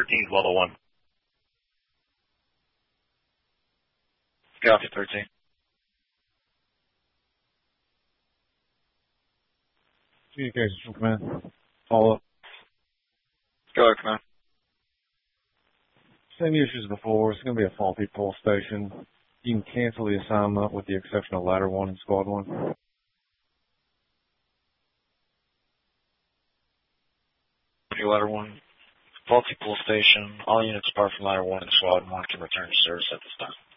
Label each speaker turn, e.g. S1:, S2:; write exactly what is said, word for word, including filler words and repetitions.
S1: thirteen is level one.
S2: Copy, thirteen.
S3: Communications from command. Follow up.
S2: Go ahead, command.
S3: Same issues as before. It's going to be a faulty pull station. You can cancel the assignment with the exception of ladder one and squad one.
S2: Ladder one. Faulty pull station. All units apart from ladder one and squad one can return to service at this time.